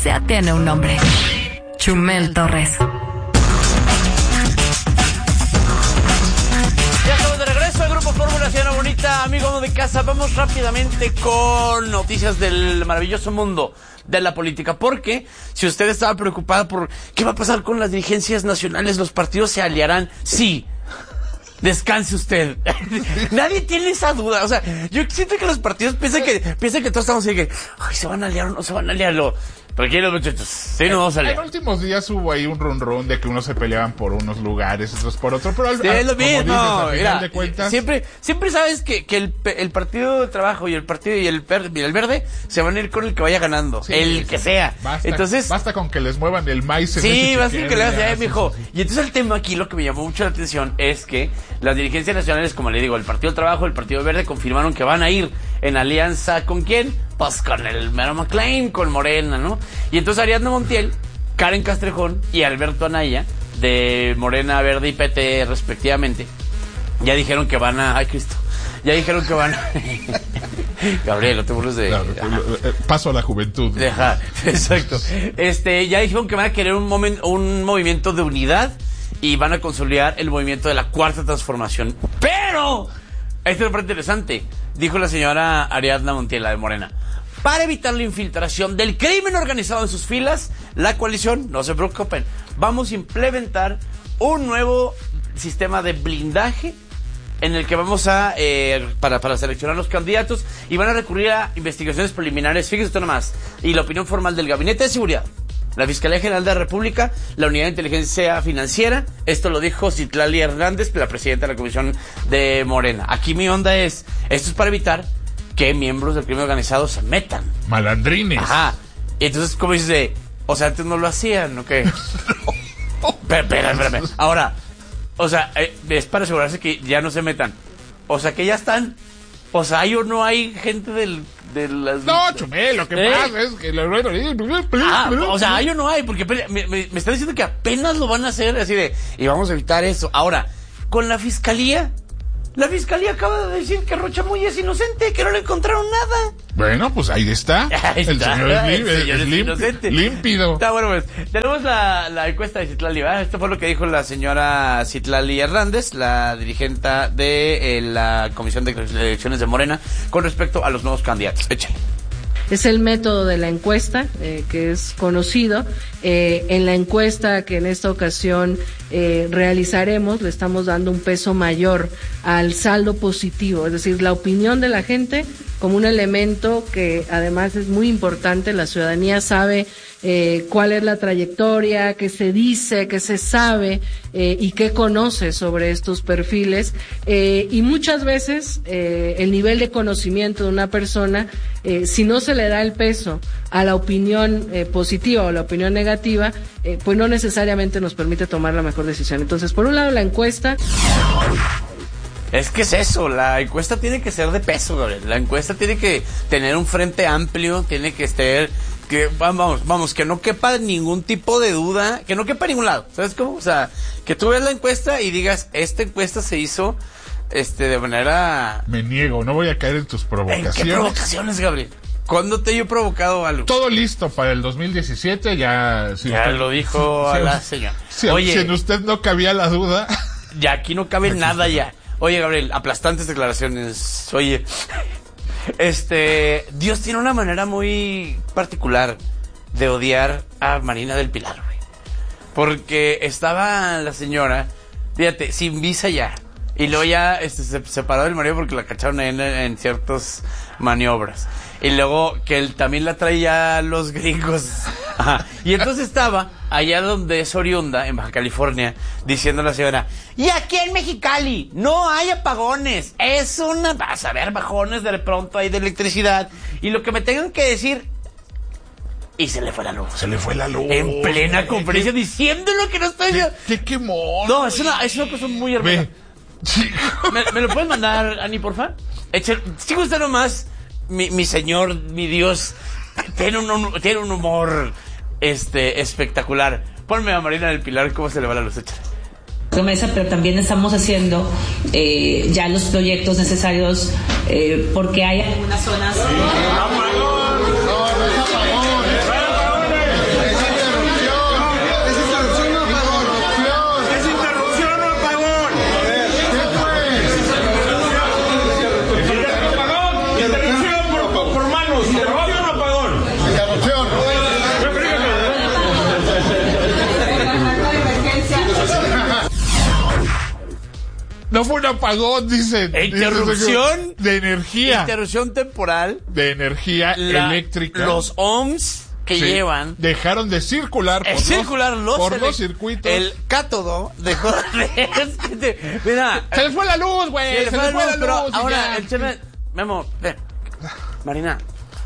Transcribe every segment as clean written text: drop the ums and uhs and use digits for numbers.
sea tiene un nombre. Chumel Torres. Ya estamos de regreso al Grupo Fórmula, Ciudad Bonita, amigo de casa. Vamos rápidamente con noticias del maravilloso mundo de la política, porque si usted estaba preocupada por qué va a pasar con las dirigencias nacionales, los partidos se aliarán, sí. Descanse usted. Nadie tiene esa duda. O sea, yo siento que los partidos piensan que todos estamos así que, ay, se van a aliar o no se van a aliar. Tranquilos, muchachos. Sí, no vamos a aliar. En últimos días hubo ahí un run de que unos se peleaban por unos lugares, otros por otro. Pero es lo mismo. Dices, a final de cuentas, siempre sabes que el partido de trabajo y el partido y el verde se van a ir con el que vaya ganando. Sí, el que sea. Basta con que les muevan el maíz. Sí, basta con que le hagan, mijo. Y entonces el tema aquí, lo que me llamó mucho la atención es que las dirigencias nacionales, como le digo, el partido del trabajo, el partido verde, confirmaron que van a ir en alianza ¿con quién? Pues con el Mero McLean, con Morena, ¿no? Y entonces Ariadna Montiel, Karen Castrejón y Alberto Anaya, de Morena, Verde y PT respectivamente, ya dijeron que van a... ¡Ay, Cristo! Ya dijeron que van a... Gabriel, no te burles de... Claro, paso a la juventud. Deja, exacto. Ya dijeron que van a querer un movimiento de unidad y van a consolidar el movimiento de la Cuarta Transformación. ¡Pero! Esto es muy interesante. Dijo la señora Ariadna Montiel, de Morena: para evitar la infiltración del crimen organizado en sus filas, la coalición, no se preocupen, vamos a implementar un nuevo sistema de blindaje en el que vamos a, para seleccionar los candidatos, y van a recurrir a investigaciones preliminares, fíjese usted nomás, y la opinión formal del Gabinete de Seguridad, la Fiscalía General de la República, la Unidad de Inteligencia Financiera. Esto lo dijo Citlali Hernández, la presidenta de la Comisión de Morena. Aquí mi onda es, esto es para evitar que miembros del crimen organizado se metan. Malandrines. Ajá. Y entonces, ¿cómo dices? O sea, antes no lo hacían, ¿o qué? Espérame. Ahora, o sea, es para asegurarse que ya no se metan. O sea, que ya están. O sea, ¿hay o no hay gente de las... No, Chumel, lo que pasa es que... o sea, ¿hay o no hay? Porque me están diciendo que apenas lo van a hacer, así de... Y vamos a evitar eso. Ahora, con la Fiscalía... La Fiscalía acaba de decir que Rocha Moya es inocente, que no le encontraron nada. Bueno, pues ahí está. El señor es inocente. Límpido. Está bueno, pues. Tenemos la encuesta de Citlali, ¿verdad? Esto fue lo que dijo la señora Citlali Hernández, la dirigente de la Comisión de Elecciones de Morena, con respecto a los nuevos candidatos. Échale. Es el método de la encuesta, que es conocido. En la encuesta que en esta ocasión realizaremos, le estamos dando un peso mayor al saldo positivo, es decir, la opinión de la gente como un elemento que además es muy importante. La ciudadanía sabe cuál es la trayectoria, qué se dice, qué se sabe y qué conoce sobre estos perfiles, y muchas veces el nivel de conocimiento de una persona, si no se le da el peso a la opinión positiva o la opinión negativa, pues no necesariamente nos permite tomar la mejor decisión. Entonces, por un lado, la encuesta... Es que es eso, la encuesta tiene que ser de peso, Gabriel. La encuesta tiene que tener un frente amplio, tiene que estar... que vamos, que no quepa ningún tipo de duda, que no quepa a ningún lado, ¿sabes cómo? O sea, que tú veas la encuesta y digas, esta encuesta se hizo de manera... Me niego, no voy a caer en tus provocaciones. ¿En qué provocaciones, Gabriel? ¿Cuándo te he probocado algo? Todo listo para el 2017, ya... Si ya usted, lo dijo la señora. Oye, si en usted no cabía la duda... Ya aquí no cabe nada ya. Oye, Gabriel, aplastantes declaraciones. Oye, Dios tiene una manera muy particular de odiar a Marina del Pilar, güey. Porque estaba la señora, fíjate, sin visa ya. Y luego ya se separó del marido porque la cacharon en ciertas maniobras. Y luego que él también la traía a los gringos. Ajá. Y entonces estaba allá donde es oriunda, en Baja California, diciendo a la señora, y aquí en Mexicali no hay apagones, vas a ver bajones de pronto hay de electricidad, y lo que me tengan que decir, y se le fue la luz. En plena conferencia, diciendo lo que no estoy diciendo. ¿Qué quemón? No, es una cosa muy hermosa. ¿Me lo puedes mandar, Ani, por favor? Sigue usted nomás. Mi señor, mi Dios, tiene un humor espectacular. Ponme a Marina del Pilar, ¿cómo se le va la luz? Promesa, pero también estamos haciendo ya los proyectos necesarios porque hay algunas zonas... No fue un apagón, dicen. Interrupción de energía. Interrupción temporal. De energía eléctrica. Los ohms que llevan. Dejaron de circular por los circuitos. El cátodo dejó de... Mira. Se les fue la luz, güey. Se les fue la luz. Pero ahora, el cheme... Memo, ven. Marina.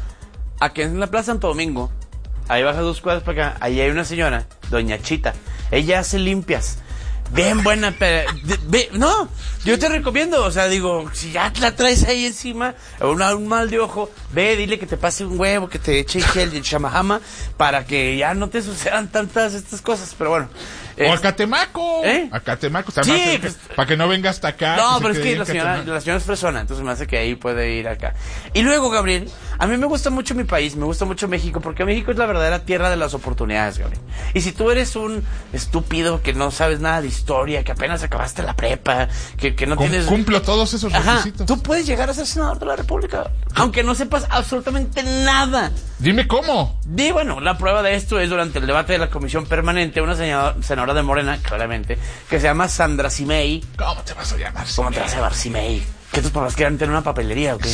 Aquí en la Plaza Santo Domingo, ahí baja 2 cuadras para acá, ahí hay una señora, doña Chita. Ella hace limpias. Bien buena, pero... no, yo te recomiendo, o sea, digo, si ya la traes ahí encima, un mal de ojo, ve, dile que te pase un huevo, que te eche gel de chamahama, para que ya no te sucedan tantas estas cosas, pero bueno. O a Catemaco. A Catemaco. Sí, pues, para que no venga hasta acá. No, pero es que la señora es fresona, entonces me hace que ahí puede ir acá. Y luego, Gabriel, a mí me gusta mucho mi país, me gusta mucho México, porque México es la verdadera tierra de las oportunidades, Gabriel. Y si tú eres un estúpido que no sabes nada de historia, que apenas acabaste la prepa, que no tienes... Cumplo todos esos requisitos. Tú puedes llegar a ser senador de la República, aunque no sepas absolutamente nada. Dime cómo. Y bueno, la prueba de esto es durante el debate de la comisión permanente, una senadora de Morena, claramente, que se llama Sandra Cimey. ¿Cómo te vas a llamar? ¿Cómo te vas a llamar Cimey? ¿Que tus papás quieran tener una papelería o qué?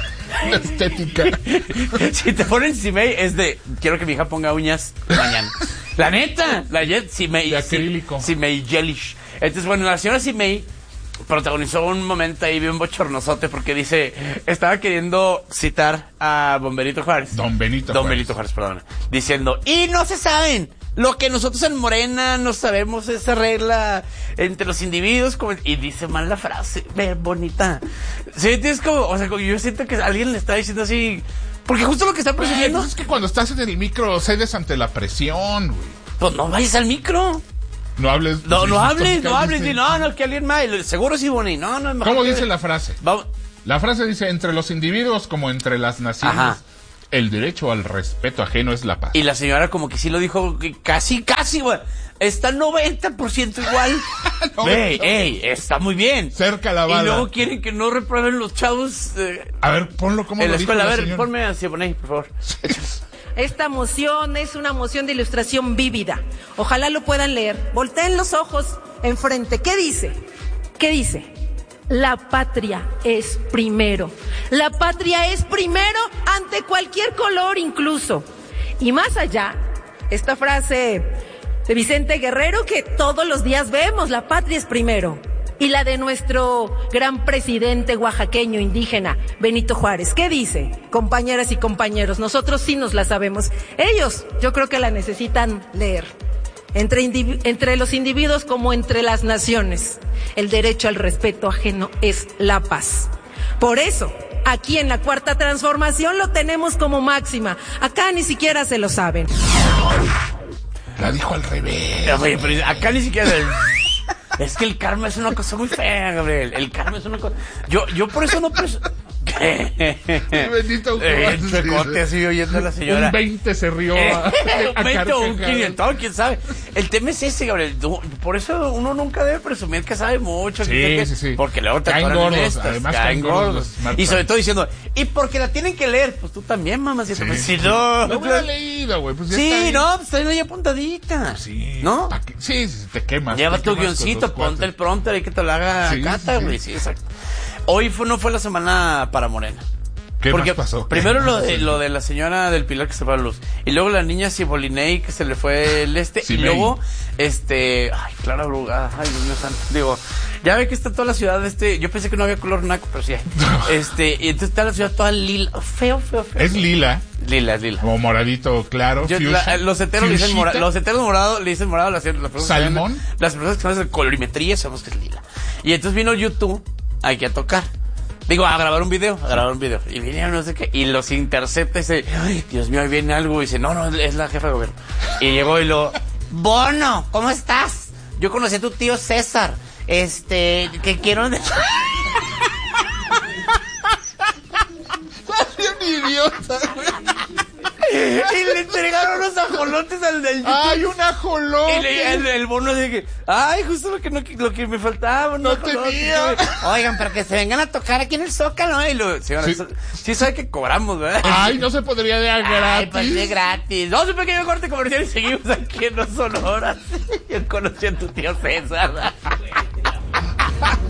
La estética. Si te ponen Cimey es de, quiero que mi hija ponga uñas mañana. La neta, Cimey. De acrílico. Cimey Gelish. Entonces, bueno, la señora Cimey protagonizó un momento ahí bien bochornosote porque dice, estaba queriendo citar a Bomberito Juárez. Don Benito Juárez, perdón. Diciendo, y no se saben. Lo que nosotros en Morena no sabemos esa regla entre los individuos, y dice mal la frase, bonita. Sí, es como, o sea, yo siento que alguien le está diciendo así, porque justo lo que está presumiendo. Es que cuando estás en el micro cedes ante la presión, güey. Pues no vayas al micro. No hables. No hables, no, que alguien más, seguro sí, Boni, no, es mejor. ¿Cómo dice la frase? La frase dice, entre los individuos como entre las naciones. Ajá. El derecho al respeto ajeno es la paz. Y la señora como que sí lo dijo casi, güey. Está 90% igual. Está muy bien. Cerca la bala. Y luego quieren que no reprueben los chavos. A ver, ponlo como en lo la escuela. dijo A ver, señora. ponme así, pon ahí, por favor. Esta moción es una moción de ilustración vívida. Ojalá lo puedan leer. Volteen los ojos enfrente. ¿Qué dice? La patria es primero. La patria es primero ante cualquier color incluso. Y más allá, esta frase de Vicente Guerrero que todos los días vemos, la patria es primero. Y la de nuestro gran presidente oaxaqueño indígena, Benito Juárez. ¿Qué dice? Compañeras y compañeros, nosotros sí nos la sabemos. Ellos, yo creo que la necesitan leer. Entre los individuos como entre las naciones, el derecho al respeto ajeno es la paz. Por eso, aquí en la Cuarta Transformación lo tenemos como máxima. Acá ni siquiera se lo saben. La dijo al revés. Oye, pero acá ni siquiera... Es que el karma es una cosa muy fea, Gabriel. El karma es una cosa... Yo por eso no... Bendito Juárez. Así oyendo a la señora. Un 20 se rió a 20 o un 500, quién sabe. El tema es ese, Gabriel. Por eso uno nunca debe presumir que sabe mucho. Sí. Porque luego te caen gordos. Además caen gordos. Y sobre todo diciendo, y porque la tienen que leer. Pues tú también, mamá. Si no... Lo hubiera leído, güey. Pues sí, no, pues está ahí apuntadita. Sí. ¿No? Sí, te quemas. Lleva tu guioncito, ponte el prompter y que te lo haga Cata, güey. Sí, exacto. Hoy no fue la semana para Morena. ¿Qué más pasó? Primero lo de la señora del Pilar que se fue a la luz. Y luego la niña Cibolinei que se le fue el Y luego, ay, Clara Brugada. Ay, Dios mío santo. Digo, ya ve que está toda la ciudad, yo pensé que no había color naco, pero sí hay. Y entonces está la ciudad toda lila. Feo. Es lila. Lila. Como moradito claro. Los heteros le dicen morado. Los heteros morados le dicen morado. ¿Salmón? Las personas que no hacen colorimetría sabemos que es lila. Y entonces vino YouTube aquí a tocar. Digo, a grabar un video. Y vinieron no sé qué. Y los intercepta y dice, ay, Dios mío, ahí viene algo. Y dice, no, es la jefa de gobierno. Y llegó y Bono, ¿cómo estás? Yo conocí a tu tío César. Que quiero... Soy un idiota, güey. Y le entregaron unos ajolotes al del YouTube. ¡Ay, un ajolote! Y el Bono dice que, ay, justo lo que me faltaba. No tenía. Oigan, pero que se vengan a tocar aquí en el Zócalo. Señora, sí sabe que cobramos, ¿verdad? Ay, no se podría de gratis. Ay, pues de gratis. Vamos a un pequeño corte comercial y seguimos aquí en Los Sonoras. Yo conocí a tu tío César.